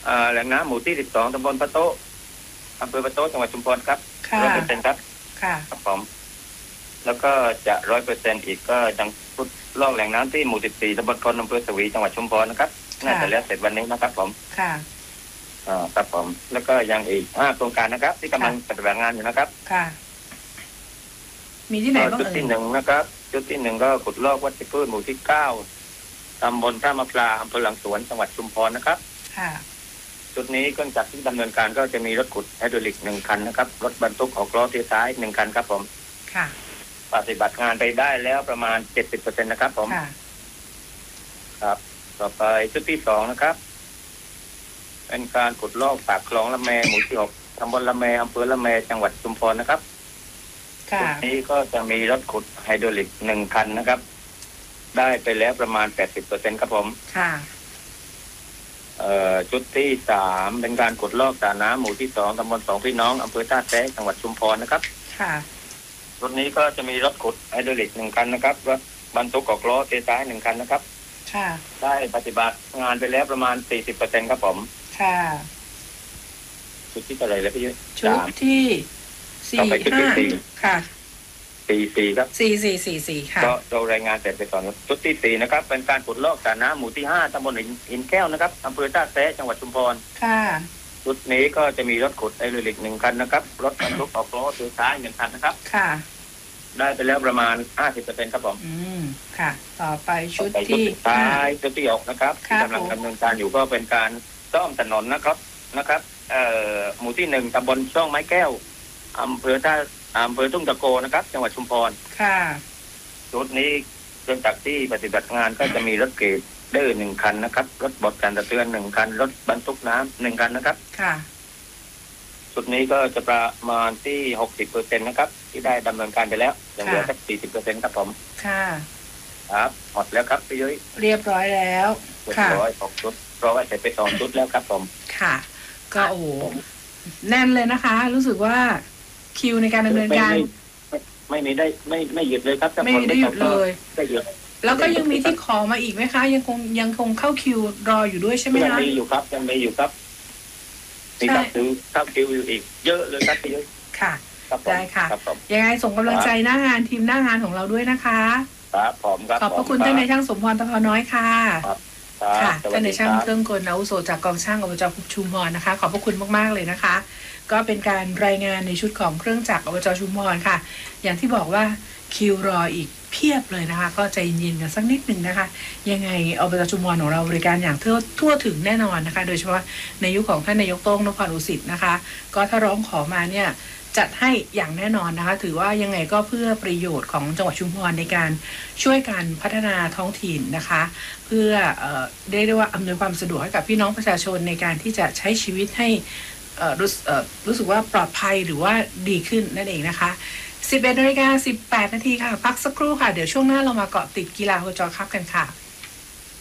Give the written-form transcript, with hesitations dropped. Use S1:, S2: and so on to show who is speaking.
S1: แหล่งน้ำหมู่ที่12ตำบลปะโต๊ะอำเภอปะโต๊ะจังหวัดชุมพรครับ100%ครับครับผมแล้วก็จะ100%อีกก็ดังพุดลอกแหล่งน้ำที่หมู่14ตำบลคอนอำเภอสวีจังหวัดชุมพรนะครับน่าจะแล้วเสร็จวันนี้นะครับผม
S2: ค่ะ
S1: ครับผมแล้วก็ยังอีก5โครงการนะครับที่กำลังปฏิบัติงานอยู่นะครับ
S2: ค่ะมีที่ไหนบ้าง
S1: จุดที่1นะครับจุดที่1ก็ขุดลอกวัชพืชหมู่ที่9ตำบลท่ามะพร้าวอำเภอหลังสวนจังหวัดชุมพรนะครับ
S2: ค่ะ
S1: จุดนี้เครื่องจักรที่ดำเนินการก็จะมีรถขุดไฮดรอลิก1คันนะครับรถบรรทุก6ล้อที่ท้าย1คันครับผม
S2: ค่ะ
S1: ปฏิบัติงานไปได้แล้วประมาณ 70% นะครับผมครับต่อไปจุดที่2นะครับเป็นการขุดลอกปากคลองละแมหมู่ที่6ตำบลละแมอำเภอละแมจังหวัดชุมพรนะครับจุดนี้ก็จะมีรถขุดไฮดรอลิก1คันนะครับได้ไปแล้วประมาณ 80% ครับผม
S2: ค่ะ
S1: จุดที่3เป็นการขุดลอกสระน้ำหมู่ที่2ตำบล2พี่น้องอำเภอท่าแซะจังหวัดชุมพรนะครับ
S2: ค่ะ
S1: รถนี้ก็จะมีรถขุดไฮดรอลิก1คันนะครับรถบรรทุก6ล้อเทท้าย1คันนะครับ
S2: ค่ะได้
S1: ปฏิบัติงานไปแล้วประมาณ 40% ครับผม
S2: ค่ะ
S1: จุดที่อะไรแล้วพี่ยุ้ย
S2: ชุดที่4-5ค่ะ
S1: 44ครับ
S2: 44ค่ะ
S1: ก็เรารายงานเสร็จไปก่อนจุดที่4นะครับเป็นการขุดลอกสระน้ำหมู่ที่5ตำบลหินแก้วนะครับอำเภอท่าแซะจังหวัดชุมพร
S2: ค่ะ
S1: จุดนี้ก็จะมีรถขุดไฮดรอลิก1คันนะครับรถบรรทุก6ล้อเทท้าย1คันนะครับ
S2: ค่ะ
S1: ได้ไปแล้วประมาณ 50% ครับผม
S2: ค่ะต่อไปชุดที่
S1: จุดที่6นะครับที่กำลังดำเนินการอยู่ก็เป็นการซ่อมถนนนะครับหมู่ที่1ตำบลช่องไม้แก้วอำเภอทุ่งตะโกนะครับจังหวัดชุมพร
S2: ค่ะ
S1: จุดนี้เครื่องจักรที่ปฏิบัติงานก็จะมีรถเกรดเดอร์1คันนะครับรถบดการเตือน1คันรถบรรทุกน้ำ1คันนะครับ
S2: ค่ะ
S1: จุดนี้ก็จะประมาณที่ 60% นะครับที่ได้ดำเนินการไปแล้วยังเหลือสัก 40% ครับผม
S2: ค่ะ
S1: ครับหมดแล้วครับพี่ยุ้ย
S2: เรียบร้อยแล้ว
S1: ค่ะ6ชุดเพราะว่าเสร็จไป2ชุดแล้วครับผม
S2: ค่ะก็โอ้แน่นเลยนะคะรู้สึกว่าคิวในการดำเนินการ
S1: ไม่มีได้ไม่หยุดเลยครับ
S2: ไม่ได้หยุดเลย
S1: ไม่หยุด
S2: แล้วก็ยังมีที่ขอมาอีกไหมคะยังคงเข้าคิวรออยู่ด้วยใช่ไหมคะ
S1: ยังมีอยู่ครับมีเข้าคิวอยู่อีกเยอะเลยครับพี่ยุ้ย
S2: ค่ะได้ค่ะยังไงส่งกำลังใจหน้างานทีมหน้างานของเราด้วยนะคะ
S1: ครับผมครับ
S2: ขอบพระคุณท่านนายช่างสมพรตะพอน้อยค่ะค่ะท่านนายช่างเครื่องกลอาวุโสจากกองช่างอบจ.ชุมพรนะคะขอบพระคุณมากๆเลยนะคะก็เป็นการรายงานในชุดของเครื่องจักรอบจ.ชุมพรค่ะอย่างที่บอกว่าคิวรออีกเพียบเลยนะคะก็ใจเย็นกันสักนิดหนึ่งนะคะยังไงอบจ.ชุมพรของเราบริการอย่างทั่วถึงแน่นอนนะคะโดยเฉพาะในยุคของท่านนายกโต้ง นพอุสิทธิ์นะคะก็ถ้าร้องขอมาเนี่ยจัดให้อย่างแน่นอนนะคะถือว่ายังไงก็เพื่อประโยชน์ของจังหวัดชุมพรในการช่วยการพัฒนาท้องถิ่นนะคะเพื่อได้ว่าอำนวยความสะดวกให้กับพี่น้องประชาชนในการที่จะใช้ชีวิตให้รู้สึกว่าปลอดภัยหรือว่าดีขึ้นนั่นเองนะคะ11:18 น.ค่ะพักสักครู่ค่ะเดี๋ยวช่วงหน้าเรามาเกาะติดกีฬาโฮจอคัพกันค่ะ